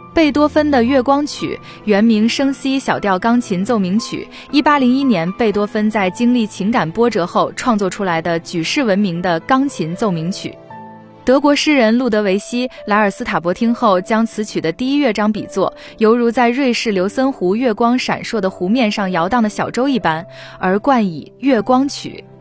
贝多芬的《月光曲》原名升 C 小调钢琴奏鸣曲，1801年贝多芬在经历情感波折后创作出来的举世闻名的钢琴奏鸣曲。德国诗人路德维希·莱尔斯塔伯听后，将此曲的第一乐章比作犹如在瑞士琉森湖月光闪烁的湖面上摇荡的小舟一般，而冠以《月光曲》